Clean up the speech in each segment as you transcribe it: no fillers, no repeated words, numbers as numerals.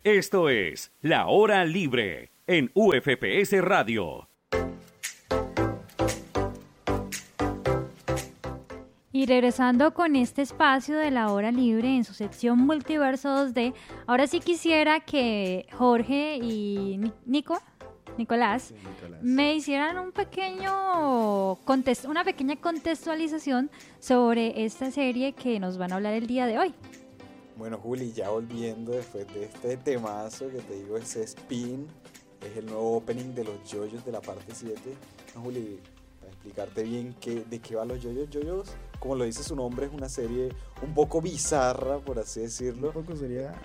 Esto es La Hora Libre en UFPS Radio. Y regresando con este espacio de La Hora Libre en su sección Multiverso 2D, ahora sí quisiera que Jorge y Nicolás, me hicieran una pequeña contextualización sobre esta serie que nos van a hablar el día de hoy. Bueno, Juli, ya volviendo después de este temazo que te digo, ese spin, es el nuevo opening de los JoJo's de la parte 7. No, Juli, para explicarte bien de qué van los JoJo's. JoJo's, como lo dice su nombre, es una serie un poco bizarra, por así decirlo. Un poco sería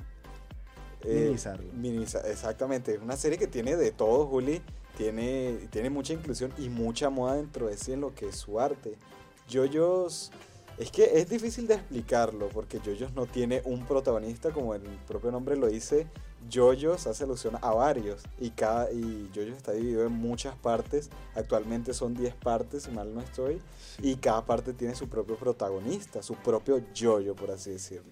minimizarlo. Exactamente, es una serie que tiene de todo, Juli. Tiene mucha inclusión y mucha moda dentro de sí en lo que es su arte. JoJo's, es que es difícil de explicarlo porque JoJo's no tiene un protagonista, como el propio nombre lo dice. JoJo's hace alusión a varios y JoJo's está dividido en muchas partes. Actualmente son 10 partes, si mal no estoy, y cada parte tiene su propio protagonista, su propio JoJo, por así decirlo.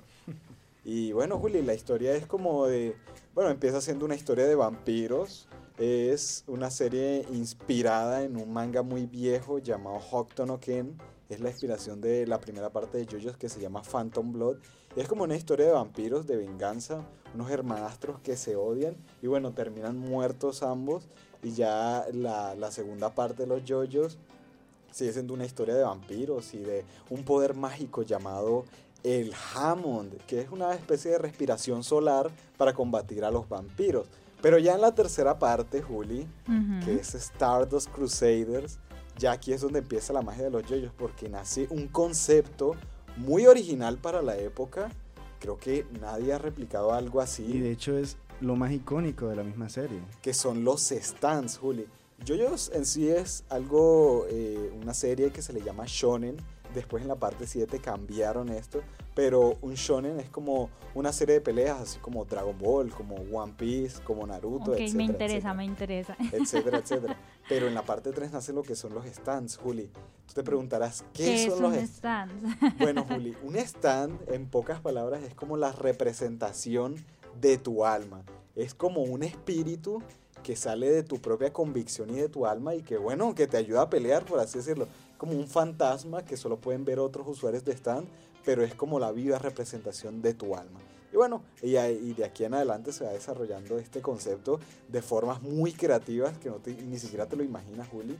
Y bueno, Juli, la historia es empieza siendo una historia de vampiros. Es una serie inspirada en un manga muy viejo llamado Hokuto no Ken. Es la inspiración de la primera parte de JoJo's, que se llama Phantom Blood. Es como una historia de vampiros, de venganza, unos hermanastros que se odian y bueno, terminan muertos ambos. Y ya la segunda parte de los JoJo's sigue siendo una historia de vampiros y de un poder mágico llamado el Hammond, que es una especie de respiración solar para combatir a los vampiros. Pero ya en la tercera parte, Juli, que es Stardust Crusaders, ya aquí es donde empieza la magia de los JoJo's, porque nace un concepto muy original para la época. Creo que nadie ha replicado algo así. Y de hecho es lo más icónico de la misma serie. Que son los stands, Juli. JoJo's en sí es algo, una serie que se le llama shonen. Después en la parte 7 cambiaron esto, pero un shonen es como una serie de peleas, así como Dragon Ball, como One Piece, como Naruto, Ok, etcétera, me interesa. etcétera, etcétera. Pero en la parte 3 nace lo que son los stands, Juli. Tú te preguntarás, ¿qué son los stands? Bueno, Juli, un stand, en pocas palabras, es como la representación de tu alma. Es como un espíritu que sale de tu propia convicción y de tu alma y que, bueno, que te ayuda a pelear, por así decirlo. Como un fantasma que solo pueden ver otros usuarios de stand, pero es como la viva representación de tu alma. Y bueno, y de aquí en adelante se va desarrollando este concepto de formas muy creativas que ni siquiera te lo imaginas, Juli.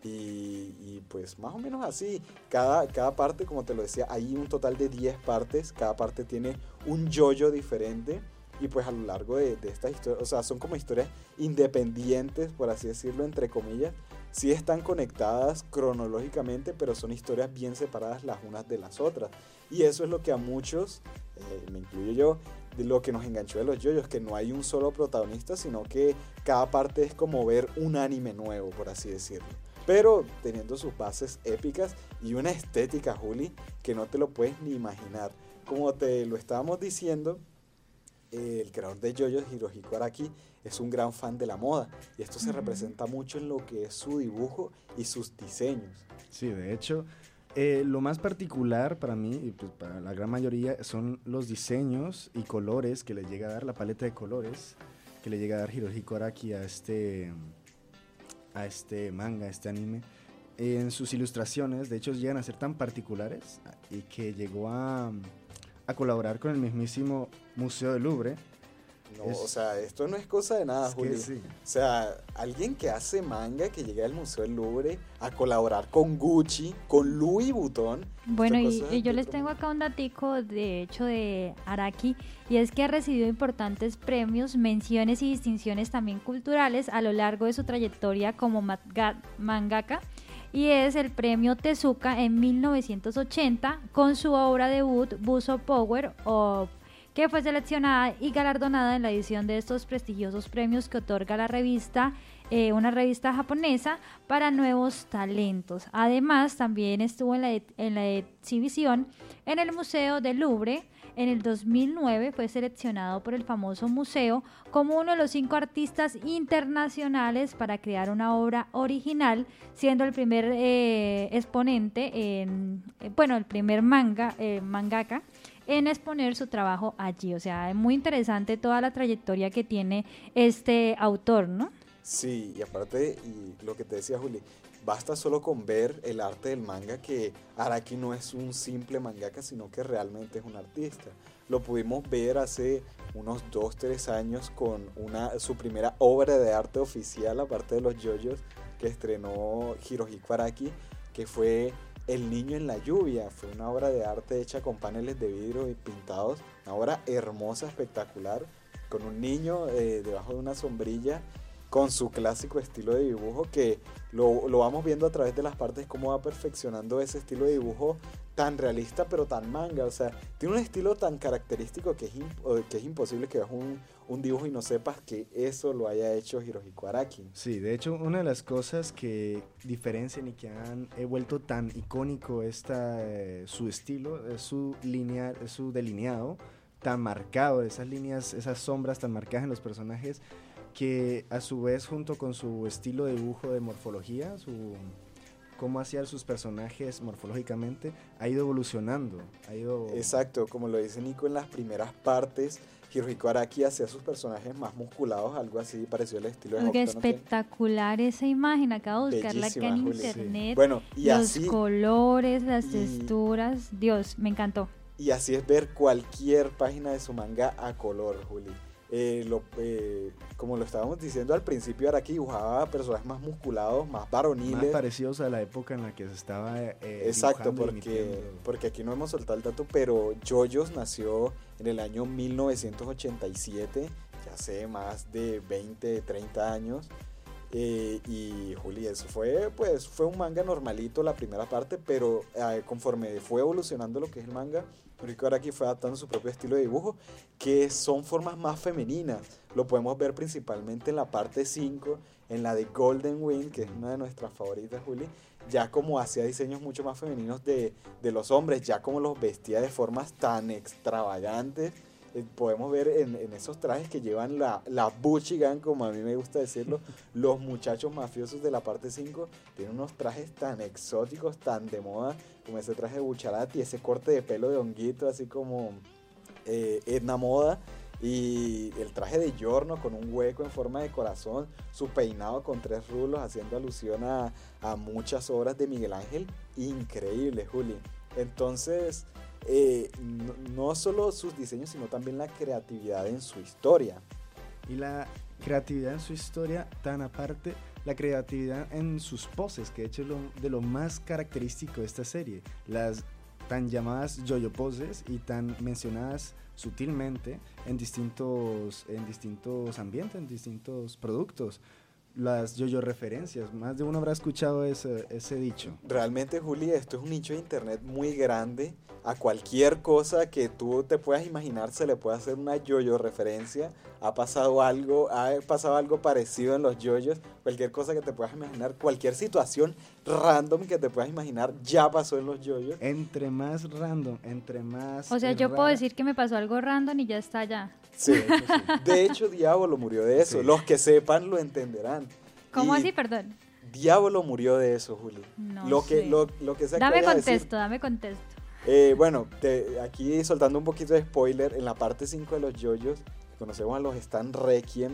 Y pues más o menos así, cada parte, como te lo decía, hay un total de 10 partes, cada parte tiene un JoJo diferente. Y pues a lo largo de estas historias, o sea, son como historias independientes, por así decirlo, entre comillas. Sí están conectadas cronológicamente, pero son historias bien separadas las unas de las otras. Y eso es lo que a muchos, me incluyo yo, de lo que nos enganchó de los JoJo's, que no hay un solo protagonista, sino que cada parte es como ver un anime nuevo, por así decirlo. Pero teniendo sus bases épicas y una estética, Juli, que no te lo puedes ni imaginar. Como te lo estábamos diciendo, el creador de JoJo's, Hirohiko Araki, es un gran fan de la moda y esto se representa mucho en lo que es su dibujo y sus diseños. Sí, de hecho, lo más particular para mí y pues para la gran mayoría son los diseños y colores que le llega a dar, la paleta de colores que le llega a dar Hirohiko Araki a este manga, a este anime. En sus ilustraciones, de hecho, llegan a ser tan particulares y que llegó a colaborar con el mismísimo Museo del Louvre. No, o sea, esto no es cosa de nada, Juli. Sí. O sea, alguien que hace manga, que llega al Museo del Louvre a colaborar con Gucci, con Louis Vuitton. Bueno, y yo les tengo acá un datico, de hecho, de Araki, y es que ha recibido importantes premios, menciones y distinciones también culturales a lo largo de su trayectoria como mangaka. Y es el premio Tezuka en 1980 con su obra debut Buzo Power, que fue seleccionada y galardonada en la edición de estos prestigiosos premios que otorga la revista, una revista japonesa para nuevos talentos. Además, también estuvo en la exhibición en el Museo del Louvre. En el 2009 fue seleccionado por el famoso museo como uno de los 5 artistas internacionales para crear una obra original, siendo el primer exponente, el primer mangaka en exponer su trabajo allí. O sea, es muy interesante toda la trayectoria que tiene este autor, ¿no? Sí, y aparte, y lo que te decía Juli, basta solo con ver el arte del manga que Araki no es un simple mangaka, sino que realmente es un artista. Lo pudimos ver hace unos 2-3 años con su primera obra de arte oficial, aparte de los JoJo's, que estrenó Hirohiko Araki, que fue El niño en la lluvia. Fue una obra de arte hecha con paneles de vidrio y pintados, una obra hermosa, espectacular, con un niño debajo de una sombrilla, con su clásico estilo de dibujo, que lo vamos viendo a través de las partes, cómo va perfeccionando ese estilo de dibujo tan realista pero tan manga. O sea, tiene un estilo tan característico que es imposible que veas un dibujo y no sepas que eso lo haya hecho Hirohiko Araki. Sí, de hecho, una de las cosas que diferencian y que han vuelto tan icónico su estilo es su delineado tan marcado, esas líneas, esas sombras tan marcadas en los personajes, que a su vez, junto con su estilo de dibujo de morfología, cómo hacía sus personajes morfológicamente, ha ido evolucionando. Exacto, como lo dice Nico, en las primeras partes Hirohiko Araki hacía sus personajes más musculados, algo así parecido al estilo de Oiga, Hokuto no Ken. espectacular esa imagen, acabo de buscarla acá en Bellísima, Juli. internet. Bueno, y los así, colores, las texturas, Dios, me encantó. y así es ver cualquier página de su manga a color, Juli. Como lo estábamos diciendo al principio, Araki dibujaba personajes más musculados, más varoniles. Más parecidos a la época en la que se estaba Exacto, dibujando y porque aquí no hemos soltado el dato, pero JoJo's nació en el año 1987, ya hace más de 20, 30 años. Y Juli, eso fue un manga normalito la primera parte, pero conforme fue evolucionando lo que es el manga, Hirohiko Araki fue adaptando su propio estilo de dibujo, que son formas más femeninas. Lo podemos ver principalmente en la parte 5, en la de Golden Wind, que es una de nuestras favoritas, Juli, ya como hacía diseños mucho más femeninos de los hombres, ya como los vestía de formas tan extravagantes. Podemos ver en esos trajes que llevan la Buchigan, como a mí me gusta decirlo, los muchachos mafiosos de la parte 5 tienen unos trajes tan exóticos, tan de moda, como ese traje de Bucharati, ese corte de pelo de honguito, así como Edna Moda, y el traje de Giorno con un hueco en forma de corazón, su peinado con 3 rulos, haciendo alusión a muchas obras de Miguel Ángel. Increíble, Juli. Entonces, no solo sus diseños, sino también la creatividad en su historia. Y la creatividad en su historia, tan aparte, la creatividad en sus poses, que de hecho es de lo más característico de esta serie. Las tan llamadas yo-yo poses y tan mencionadas sutilmente en distintos ambientes, en distintos productos. Las yo-yo referencias, más de uno habrá escuchado ese dicho. Realmente, Juli, esto es un nicho de internet muy grande. A cualquier cosa que tú te puedas imaginar se le puede hacer una yo-yo referencia. Ha pasado algo parecido en los yo-yos. Cualquier cosa que te puedas imaginar, cualquier situación random que te puedas imaginar ya pasó en los yo-yos. Entre más random, entre más... O sea, yo puedo decir que me pasó algo random y ya está allá. Sí, de hecho Diablo murió de eso. Sí. Los que sepan lo entenderán. ¿Cómo así? Perdón. Diablo murió de eso, Juli. No sé. Lo que se dame contexto. Bueno, aquí soltando un poquito de spoiler, en la parte 5 de los JoJo's, conocemos a los Stan Requiem,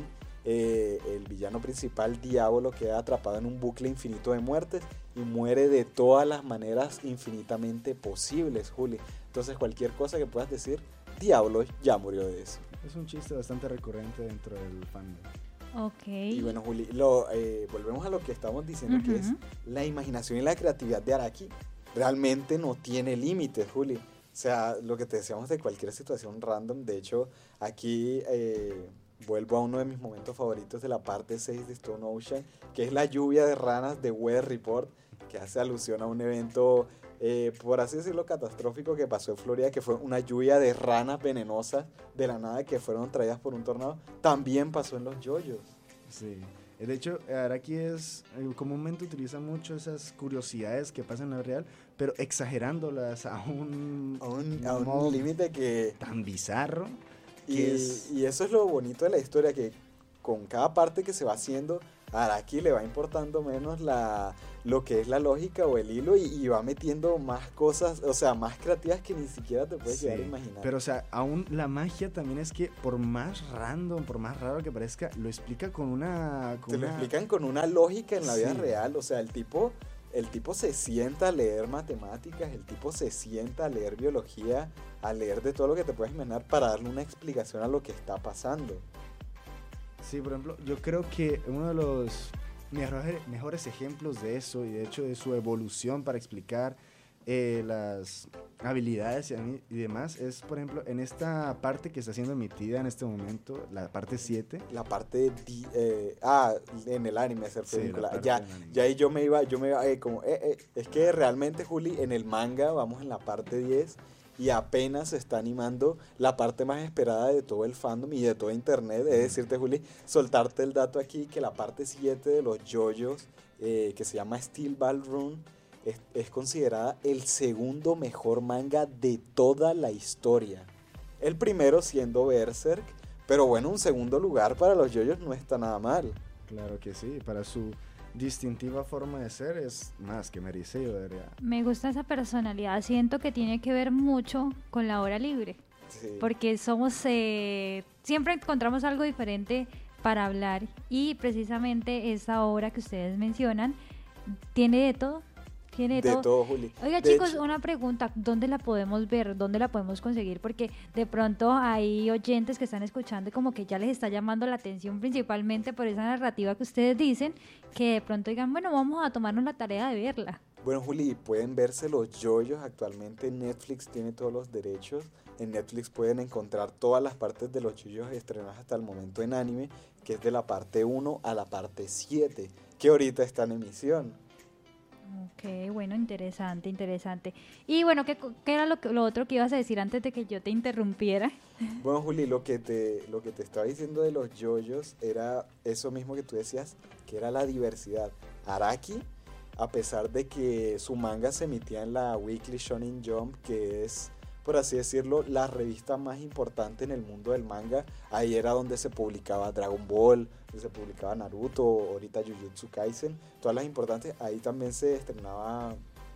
el villano principal, Diablo, queda atrapado en un bucle infinito de muertes y muere de todas las maneras infinitamente posibles, Juli. Entonces cualquier cosa que puedas decir, Diablo ya murió de eso. Es un chiste bastante recurrente dentro del fandom. Ok. Y bueno, Juli, volvemos a lo que estamos diciendo, que es la imaginación y la creatividad de Araki. Realmente no tiene límites, Juli. O sea, lo que te decíamos de cualquier situación random. De hecho, aquí vuelvo a uno de mis momentos favoritos de la parte 6 de Stone Ocean, que es la lluvia de ranas de Weather Report, que hace alusión a un evento, por así decirlo, catastrófico que pasó en Florida, que fue una lluvia de ranas venenosas de la nada que fueron traídas por un tornado. También pasó en los JoJo's. Sí. De hecho, Araki comúnmente utiliza mucho esas curiosidades que pasan en la real, pero exagerándolas a un límite que... tan bizarro. Y eso es lo bonito de la historia, que con cada parte que se va haciendo, A Araki le va importando menos lo que es la lógica o el hilo y va metiendo más cosas, o sea, más creativas que ni siquiera te puedes llegar a imaginar. Pero, o sea, aún la magia también es que por más random, por más raro que parezca, lo explica con una... Lo explican con una lógica en la vida real, o sea, el tipo se sienta a leer matemáticas, el tipo se sienta a leer biología, a leer de todo lo que te puedes imaginar para darle una explicación a lo que está pasando. Sí, por ejemplo, yo creo que uno de los mejores ejemplos de eso, y de hecho de su evolución para explicar las habilidades y demás, es por ejemplo en esta parte que está siendo emitida en este momento, la parte 7. La parte en el anime, esa película. Sí, ya ahí yo me iba es que realmente, Juli, en el manga vamos en la parte 10 y apenas se está animando la parte más esperada de todo el fandom y de todo internet. Es decirte, Juli, soltarte el dato aquí que la parte 7 de los JoJo's, que se llama Steel Ball Run, es considerada el segundo mejor manga de toda la historia. El primero siendo Berserk, pero bueno, un segundo lugar para los JoJo's no está nada mal. Claro que sí, para su distintiva forma de ser es más que merecido, de verdad. Me gusta esa personalidad, siento que tiene que ver mucho con la hora libre, Sí. porque somos, siempre encontramos algo diferente para hablar y precisamente esa obra que ustedes mencionan tiene de todo. Tiene De todo, Juli. Oiga, De chicos, hecho, una pregunta, ¿dónde la podemos ver? ¿Dónde la podemos conseguir? Porque de pronto hay oyentes que están escuchando y como que ya les está llamando la atención principalmente por esa narrativa que ustedes dicen, que de pronto digan, bueno, vamos a tomarnos la tarea de verla. Bueno, Juli, pueden verse los JoJo's actualmente. Netflix tiene todos los derechos. En Netflix pueden encontrar todas las partes de los JoJo's estrenadas hasta el momento en anime, que es de la parte 1 a la parte 7, que ahorita está en emisión. Ok, bueno, interesante. Y bueno, ¿qué era lo otro que ibas a decir antes de que yo te interrumpiera? Bueno, Juli, lo que te estaba diciendo de los JoJo's era eso mismo que tú decías, que era la diversidad. Araki, a pesar de que su manga se emitía en la Weekly Shonen Jump, que es, por así decirlo, la revista más importante en el mundo del manga, ahí era donde se publicaba Dragon Ball, donde se publicaba Naruto, ahorita Jujutsu Kaisen, todas las importantes, ahí también se estrenaba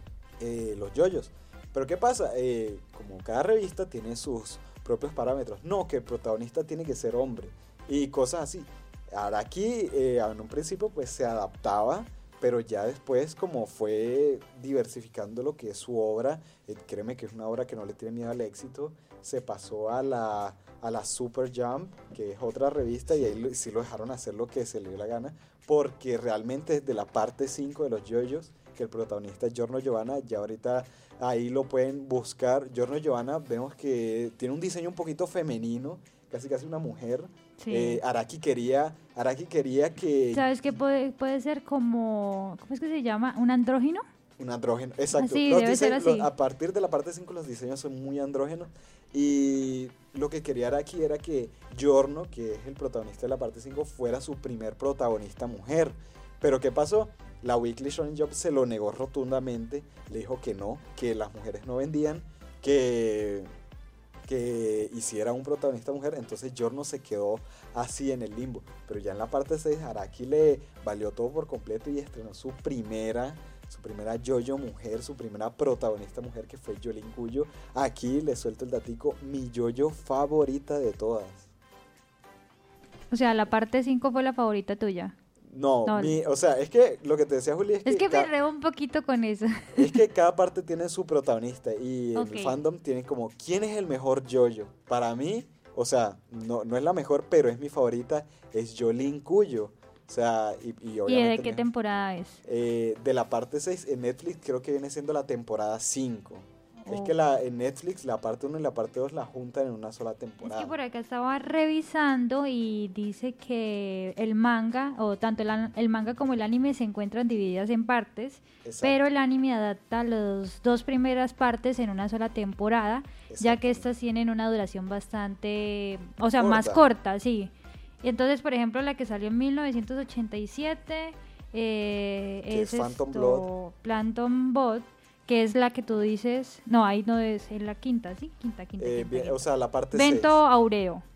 los JoJo's. Pero ¿qué pasa? Como cada revista tiene sus propios parámetros, no, que el protagonista tiene que ser hombre y cosas así. Araki en un principio pues se adaptaba, pero ya después, como fue diversificando lo que es su obra, créeme que es una obra que no le tiene miedo al éxito, se pasó a la Super Jump, que es otra revista, y ahí sí lo dejaron hacer lo que se le dio la gana, porque realmente desde la parte 5 de los JoJo's, que el protagonista es Giorno Giovanna, ya ahorita ahí lo pueden buscar. Giorno Giovanna vemos que tiene un diseño un poquito femenino, casi una mujer. Sí. Araki quería que... ¿Sabes qué puede ser como, ¿cómo es que se llama? ¿Un andrógino? Un andrógeno, exacto. Sí, debe ser así. A partir de la parte 5 los diseños son muy andrógenos y lo que quería Araki era que Giorno, que es el protagonista de la parte 5, fuera su primer protagonista mujer. Pero ¿qué pasó? La Weekly Shonen Jump se lo negó rotundamente, le dijo que no, que las mujeres no vendían, que hiciera un protagonista mujer, entonces Giorno se quedó así en el limbo. Pero ya en la parte 6 Araki le valió todo por completo y estrenó su primera JoJo mujer, su primera protagonista mujer, que fue Yolin Cuyo. Aquí le suelto el datico, mi JoJo favorita de todas. O sea, la parte 5 fue la favorita tuya. No, o sea, es que lo que te decía Juli es que me rebo un poquito con eso. Es que cada parte tiene su protagonista y en Okay. el fandom tiene como, ¿quién es el mejor JoJo? Para mí, o sea, no es la mejor, pero es mi favorita, es Yolin Cuyo. O sea, y obviamente... ¿Y de qué temporada es? De la parte 6 en Netflix creo que viene siendo la temporada 5. Es que en Netflix la parte 1 y la parte 2 la juntan en una sola temporada. Es que por acá estaba revisando y dice que el manga, o tanto el manga como el anime se encuentran divididas en partes, Exacto. pero el anime adapta las dos primeras partes en una sola temporada, ya que estas tienen una duración bastante, o sea, más corta, sí. Y entonces, por ejemplo, la que salió en 1987 es Phantom Blood. Phantom Blood, que es la que tú dices, no, ahí no es, en la quinta, ¿sí? Quinta. O sea, la parte Vento 6. Aureo.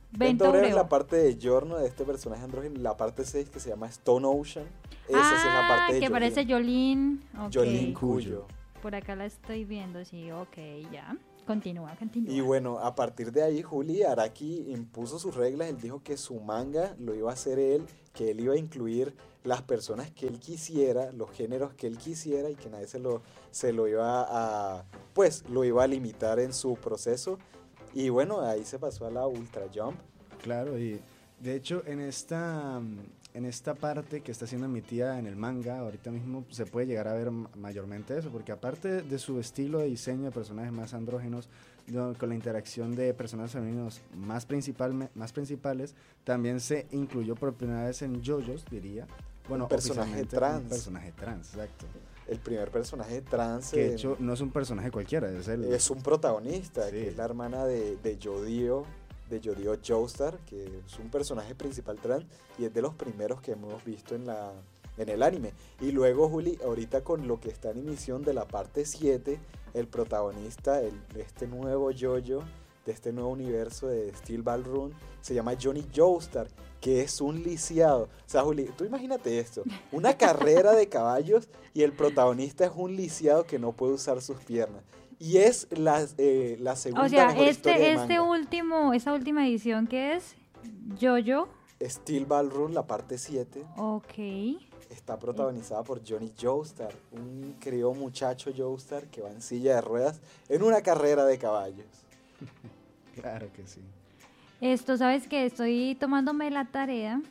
Vento Obrero es Obreo. la parte de Giorno, de este personaje andrógino. La parte 6 que se llama Stone Ocean. Esa sí es la parte de que parece Jolín. Ok. Jolín Cuyo. Por acá la estoy viendo, sí, ok, ya. Continúa. Y bueno, a partir de ahí, Juli Araki impuso sus reglas. Él dijo que su manga lo iba a hacer él, que él iba a incluir las personas que él quisiera, los géneros que él quisiera, y que nadie se lo iba a, pues, lo iba a limitar en su proceso. Y bueno, ahí se pasó a la Ultra Jump. Claro, y de hecho en esta parte que está siendo emitida en el manga, ahorita mismo se puede llegar a ver mayormente eso, porque aparte de su estilo de diseño de personajes más andrógenos, con la interacción de personajes femeninos más principales, también se incluyó por primera vez en JoJo's, diría. Bueno, Un personaje oficialmente trans. Un personaje trans, exacto. El primer personaje trans. Que de hecho no es un personaje cualquiera, es un protagonista, Sí. que es la hermana de Yodio Joestar, que es un personaje principal trans y es de los primeros que hemos visto en el anime. Y luego, Juli, ahorita con lo que está en emisión de la parte 7, el protagonista, este nuevo JoJo, de este nuevo universo de Steel Ball Run, se llama Johnny Joestar, que es un lisiado. O sea, Juli, tú imagínate esto, una carrera de caballos y el protagonista es un lisiado que no puede usar sus piernas. Y es la segunda O sea, mejor historia de manga. esta última edición que es JoJo. Steel Ball Run, la parte 7, Ok. está protagonizada por Johnny Joestar, un querido muchacho Joestar que va en silla de ruedas en una carrera de caballos. Claro que sí. Esto, ¿sabes qué? Estoy tomándome la tarea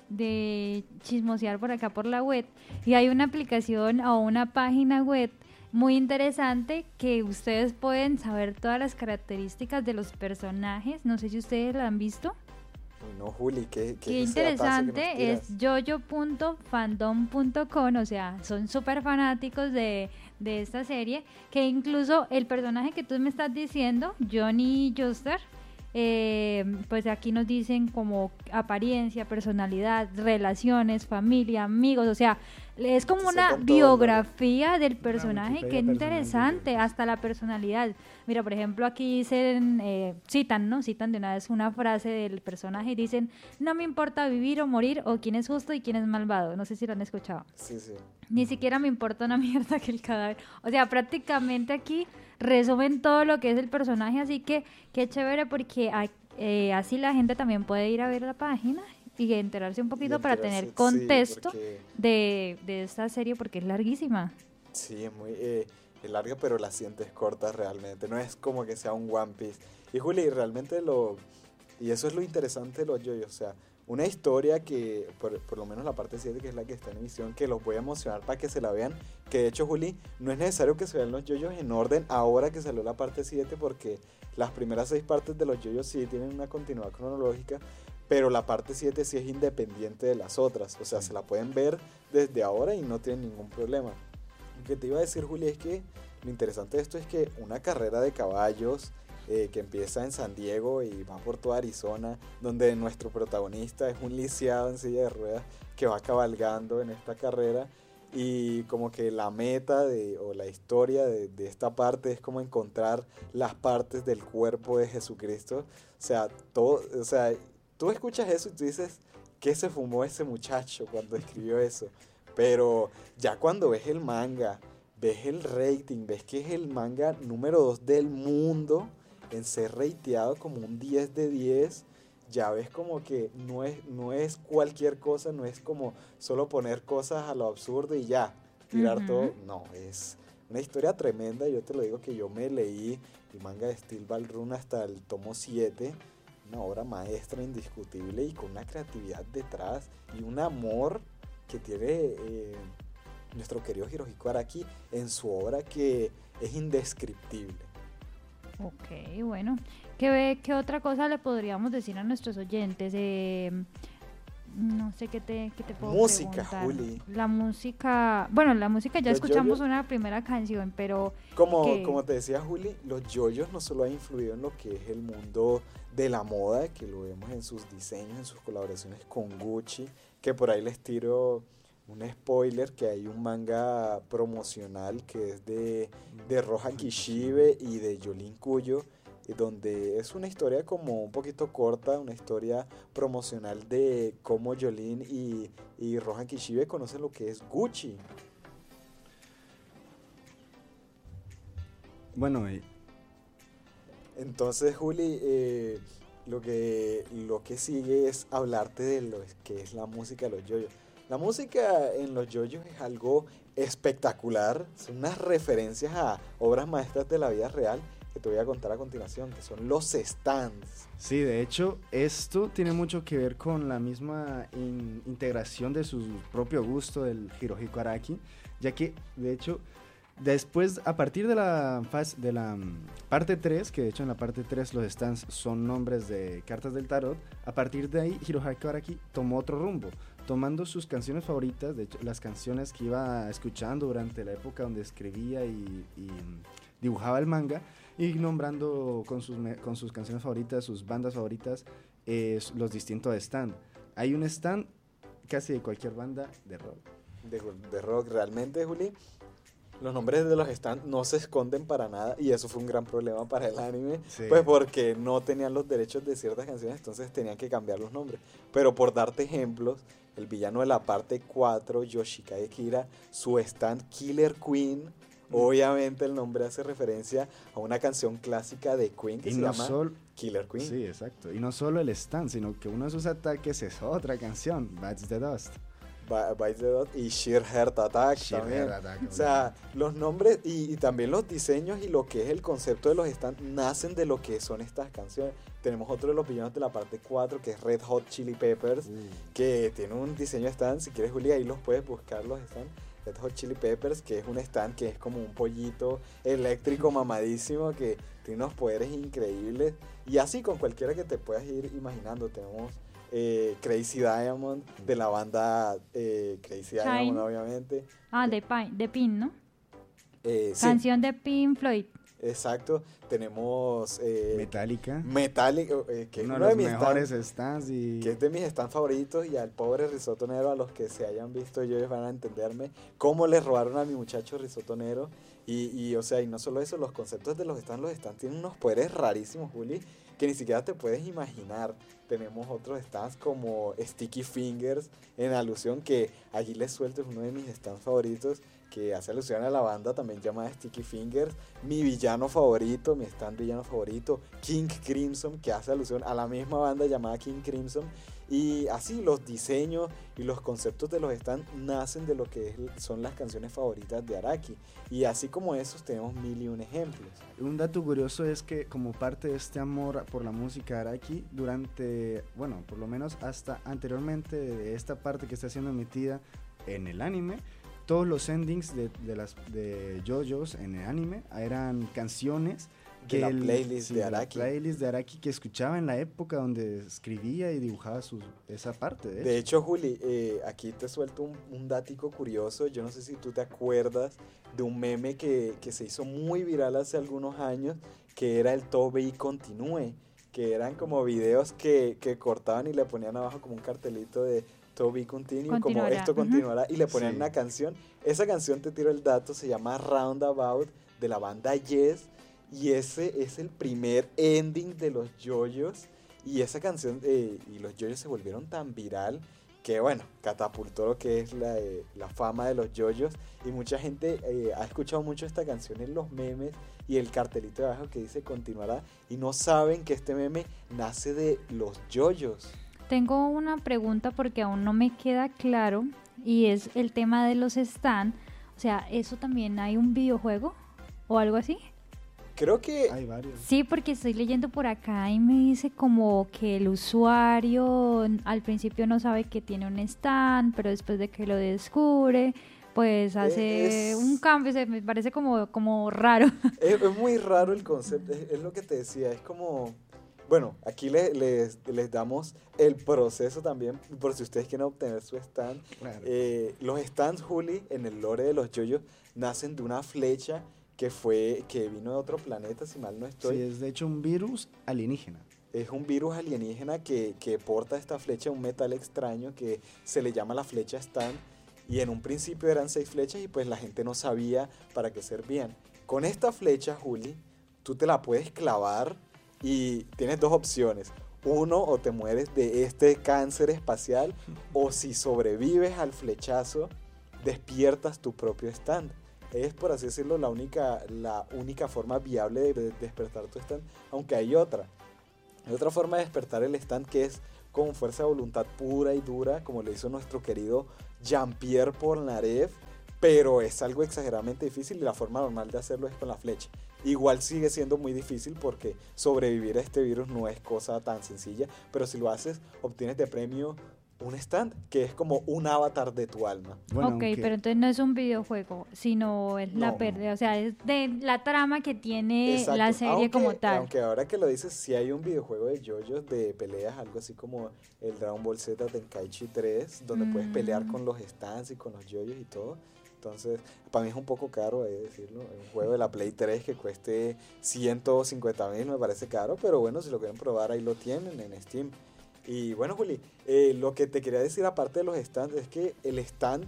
de chismosear por acá por la web y hay una aplicación o una página web muy interesante que ustedes pueden saber todas las características de los personajes. No sé si ustedes la han visto. Uy, no, Juli, ¿qué Qué es ese datazo que nos interesante, es tiras? jojo.fandom.com, o sea, son súper fanáticos de esta serie, que incluso el personaje que tú me estás diciendo, Johnny Joestar, pues aquí nos dicen como apariencia, personalidad, relaciones, familia, amigos, o sea, es como Se una con todo, biografía del personaje, Wikipedia que personal de interesante, Johnny. hasta la personalidad. Mira, por ejemplo, aquí dicen, citan de una vez una frase del personaje y dicen, no me importa vivir o morir, o quién es justo y quién es malvado. No sé si lo han escuchado. Sí, sí. Ni siquiera me importa una mierda que el cadáver. O sea, prácticamente aquí resumen todo lo que es el personaje, así que qué chévere porque así la gente también puede ir a ver la página y enterarse un poquito para tener contexto de esta serie porque es larguísima. Sí, es muy es larga, pero la sientes corta realmente. No es como que sea un One Piece. Y Juli, realmente y eso es lo interesante de los JoJo. O sea, una historia que, por lo menos la parte 7, que es la que está en emisión, que los voy a emocionar para que se la vean. Que de hecho, Juli, no es necesario que se vean los JoJo en orden ahora que salió la parte 7, porque las primeras 6 partes de los JoJo sí tienen una continuidad cronológica. Pero la parte 7 sí es independiente de las otras. O sea, se la pueden ver desde ahora y no tienen ningún problema. Lo que te iba a decir, Juli, es que lo interesante de esto es que una carrera de caballos que empieza en San Diego y va por toda Arizona, donde nuestro protagonista es un lisiado en silla de ruedas que va cabalgando en esta carrera, y como que la meta o la historia de esta parte es como encontrar las partes del cuerpo de Jesucristo. O sea, tú escuchas eso y tú dices, ¿qué se fumó ese muchacho cuando escribió eso? Pero ya cuando ves el manga, ves el rating, ves que es el manga número 2 del mundo en ser rateado como un 10 de 10, ya ves como que no es cualquier cosa, no es como solo poner cosas a lo absurdo y ya, tirar todo. No, es una historia tremenda. Yo te lo digo que yo me leí el manga de Steel Ball Run hasta el tomo 7, una obra maestra indiscutible y con una creatividad detrás y un amor que tiene nuestro querido Hirohiko Araki en su obra que es indescriptible. Ok, bueno. ¿Qué otra cosa le podríamos decir a nuestros oyentes? No sé qué te puedo Música, preguntar. Juli. La música, bueno, la música ya Los escuchamos JoJo. una primera canción, pero Como te decía, Juli, los JoJos no solo han influido en lo que es el mundo de la moda, que lo vemos en sus diseños, en sus colaboraciones con Gucci, que por ahí les tiro un spoiler, que hay un manga promocional que es de Roha Kishibe y de Jolín Cuyo, y donde es una historia como un poquito corta, una historia promocional de cómo Jolene y Rohan Kishibe conocen lo que es Gucci. Bueno, Entonces, Juli, lo que sigue es hablarte de lo que es la música de los yoyos. La música en los yoyos es algo espectacular, son unas referencias a obras maestras de la vida real que te voy a contar a continuación, que son los stands. sí, de hecho, esto tiene mucho que ver con la misma integración de su propio gusto del Hirohiko Araki, ya que, de hecho, después, a partir de la parte 3, que de hecho en la parte 3 los stands son nombres de cartas del tarot, a partir de ahí Hirohiko Araki tomó otro rumbo, tomando sus canciones favoritas, de hecho las canciones que iba escuchando durante la época donde escribía y dibujaba el manga, y nombrando con sus canciones favoritas, sus bandas favoritas, los distintos stands. Hay un stand casi de cualquier banda de rock. De rock, realmente, Juli. Los nombres de los stands no se esconden para nada y eso fue un gran problema para el anime, Sí. pues porque no tenían los derechos de ciertas canciones, entonces tenían que cambiar los nombres. Pero por darte ejemplos, el villano de la parte 4, Yoshikaze Kira, su stand Killer Queen, obviamente el nombre hace referencia a una canción clásica de Queen que Y se no llama sol- Killer Queen. Sí, exacto. Y no solo el stand, sino que uno de sus ataques es otra canción, Bites the Dust. Bites the Dust y Sheer Heart Attack Sheer también. Heart Attack, O sea, los nombres y también los diseños y lo que es el concepto de los stands nacen de lo que son estas canciones. Tenemos otro de los villanos de la parte 4 que es Red Hot Chili Peppers, que tiene un diseño de stand. Si quieres, Juli, ahí los puedes buscar los stands. Red Hot Chili Peppers, que es un stand que es como un pollito eléctrico mamadísimo que tiene unos poderes increíbles. Y así con cualquiera que te puedas ir imaginando. Tenemos Crazy Diamond, de la banda Crazy Shine. Diamond, obviamente. De Pin, ¿no? Sí, Canción de Pink Floyd. exacto. Tenemos Metallica, Metallic, que es uno uno de de los mis mejores stands, stands y que es de mis stands favoritos, y al pobre Risotto Nero, a los que se hayan visto ellos van a entenderme cómo le robaron a mi muchacho Risotto Nero. O sea, y no solo eso, los conceptos de los stands tienen unos poderes rarísimos, Juli, que ni siquiera te puedes imaginar. Tenemos otros stands como Sticky Fingers, en alusión que allí les suelto, es uno de mis stands favoritos, que hace alusión a la banda también llamada Sticky Fingers. Mi villano favorito, mi stand villano favorito, King Crimson, que hace alusión a la misma banda llamada King Crimson. Y así los diseños y los conceptos de los stands nacen de lo que son las canciones favoritas de Araki. Y así como esos tenemos mil y un ejemplos. un dato curioso es que como parte de este amor por la música de Araki, durante, bueno, por lo menos hasta anteriormente de esta parte que está siendo emitida en el anime, todos los endings de JoJo's en el anime eran canciones De la playlist de Araki. La playlist de Araki que escuchaba en la época donde escribía y dibujaba esa parte. De hecho, Juli, aquí te suelto un datico curioso. Yo no sé si tú te acuerdas de un meme que se hizo muy viral hace algunos años, que era el Tobey Continúe, que eran como videos que cortaban y le ponían abajo como un cartelito de Tobey Continue, como Continuará. esto continuará, y le ponían Sí. una canción. Esa canción, te tiro el dato, se llama Roundabout, de la banda Yes, y ese es el primer ending de los JoJo's. Y esa canción y los JoJo's se volvieron tan viral que, bueno, catapultó lo que es la fama de los JoJo's. Y mucha gente ha escuchado mucho esta canción en los memes y el cartelito de abajo que dice continuará. Y no saben que este meme nace de los JoJo's. Tengo una pregunta porque aún no me queda claro y es el tema de los stand. O sea, ¿eso también hay un videojuego o algo así? Creo que Hay varios. Sí, porque estoy leyendo por acá y me dice como que el usuario al principio no sabe que tiene un stand, pero después de que lo descubre, pues hace Es- un cambio, me parece como raro. es muy raro el concepto, es lo que te decía, es como... Bueno, aquí les damos el proceso también, por si ustedes quieren obtener su stand. Claro. Los stands, Juli, en el lore de los JoJo's, nacen de una flecha que vino de otro planeta, si mal no estoy. Sí, es de hecho un virus alienígena. Es un virus alienígena que porta esta flecha, un metal extraño que se le llama la flecha stand. Y en un principio eran 6 flechas y pues la gente no sabía para qué servían. Con esta flecha, Juli, tú te la puedes clavar y tienes dos opciones. Uno, o te mueres de este cáncer espacial, o si sobrevives al flechazo, despiertas tu propio stand. Es, por así decirlo, la única forma viable de despertar tu stand, aunque hay otra. Hay otra forma de despertar el stand que es con fuerza de voluntad pura y dura, como lo hizo nuestro querido Jean-Pierre Polnareff, pero es algo exageradamente difícil y la forma normal de hacerlo es con la flecha. Igual sigue siendo muy difícil porque sobrevivir a este virus no es cosa tan sencilla, pero si lo haces, obtienes de premio un stand, que es como un avatar de tu alma. Bueno, ok, aunque- pero entonces no es un videojuego, sino es la No. pérdida, o sea, es de la trama que tiene Exacto, la serie como tal. Aunque ahora que lo dices, sí hay un videojuego de JoJo's de peleas, algo así como el Dragon Ball Z Tenkaichi 3, donde puedes pelear con los stands y con los JoJo's y todo. Entonces, para mí es un poco caro, hay que decirlo. Un juego de la Play 3 que cueste 150,000 me parece caro, pero bueno, si lo quieren probar, ahí lo tienen en Steam. Y bueno, Juli, lo que te quería decir aparte de los stands es que el stand,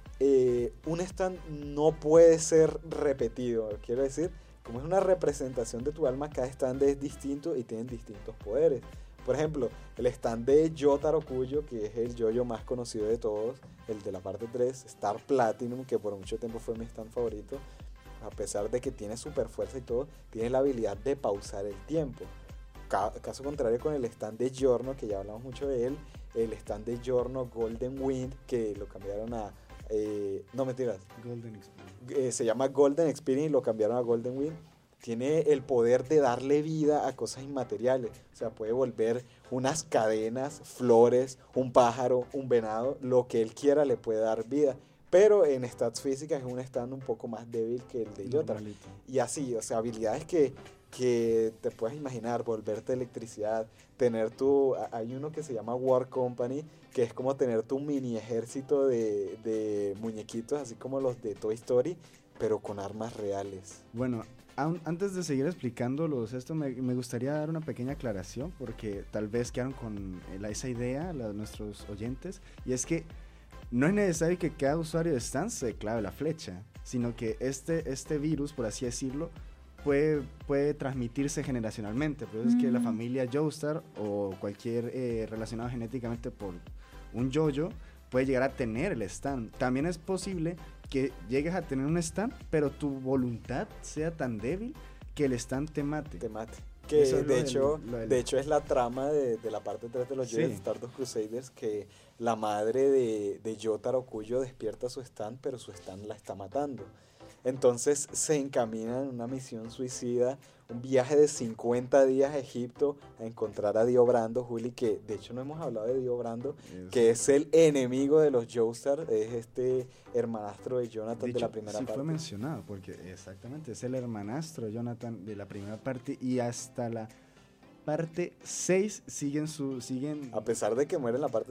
un stand no puede ser repetido. Quiero decir, como es una representación de tu alma, cada stand es distinto y tienen distintos poderes. Por ejemplo, el stand de Yotaro Kujo, que es el yoyo más conocido de todos, el de la parte 3, Star Platinum, que por mucho tiempo fue mi stand favorito, a pesar de que tiene super fuerza y todo, tiene la habilidad de pausar el tiempo. Caso contrario con el stand de Giorno, que ya hablamos mucho de él, el stand de Giorno Golden Wind, que lo cambiaron a... no mentiras, Golden Experience. se llama Golden Experience y lo cambiaron a Golden Wind. Tiene el poder de darle vida a cosas inmateriales. O sea, puede volver unas cadenas, flores, un pájaro, un venado, lo que él quiera le puede dar vida. Pero en stats físicas es un stand un poco más débil que el de Yotaro. Normalito. Y así, o sea, habilidades que te puedes imaginar, volverte electricidad, tener hay uno que se llama War Company, que es como tener tu mini ejército de muñequitos, así como los de Toy Story, pero con armas reales. Bueno, antes de seguir explicándolos esto, me gustaría dar una pequeña aclaración, porque tal vez quedaron con esa idea nuestros oyentes, y es que no es necesario que cada usuario de stand se clave la flecha, sino que este virus, por así decirlo, puede transmitirse generacionalmente. Por eso es que la familia Joestar o cualquier relacionado genéticamente por un yoyo puede llegar a tener el stand. También es posible que llegues a tener un stand, pero tu voluntad sea tan débil que el stand te mate. Que Eso es de hecho es la trama de la parte 3 de los Sí. Jedi Stardust Crusaders, que la madre de Yotaro Kujo despierta su stand, pero su stand la está matando. Entonces se encamina en una misión suicida, un viaje de 50 días a Egipto a encontrar a Dio Brando, Juli, que de hecho no hemos hablado de Dio Brando, que es el enemigo de los Joestar, es este hermanastro de Jonathan de la primera sí parte. fue mencionado, porque exactamente es el hermanastro de Jonathan de la primera parte, y hasta la parte 6 siguen A pesar de que muere en la parte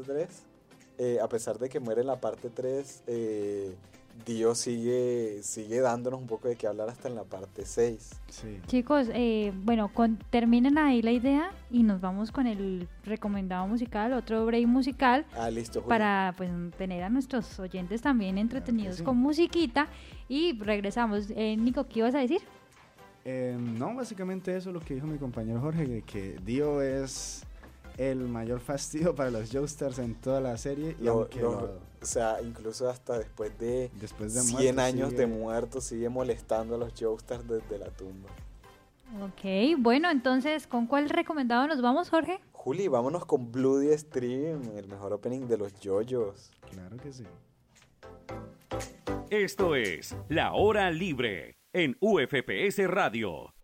3, Dios sigue dándonos un poco de qué hablar hasta en la parte 6. Sí. Chicos, bueno, terminen ahí la idea y nos vamos con el recomendado musical, otro break musical, Listo, Juli. para pues tener a nuestros oyentes también entretenidos sí. con musiquita, y regresamos. Nico, ¿qué ibas a decir? No, básicamente eso es lo que dijo mi compañero Jorge, de que Dio es el mayor fastidio para los Joestars en toda la serie, y aunque O sea, incluso hasta después de después de 100 muerto años sigue- de muerto sigue molestando a los Joestars desde la tumba. Ok, bueno, entonces, ¿con cuál recomendado nos vamos, Jorge? Juli, vámonos con Bloody Stream, el mejor opening de los JoJo's. Claro que sí. Esto es La Hora Libre en UFPS Radio.